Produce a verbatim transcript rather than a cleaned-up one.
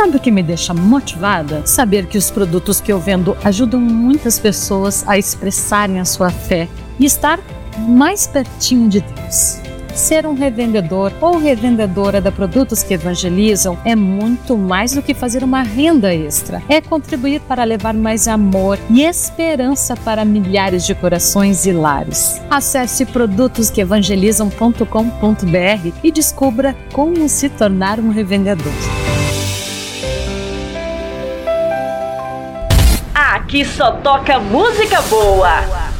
Sabe o que me deixa motivada? Saber que os produtos que eu vendo ajudam muitas pessoas a expressarem a sua fé e estar mais pertinho de Deus. Ser um revendedor ou revendedora de produtos que evangelizam é muito mais do que fazer uma renda extra. É contribuir para levar mais amor e esperança para milhares de corações e lares. Acesse produtos que evangelizam ponto com ponto b r e descubra como se tornar um revendedor. Aqui só toca música boa.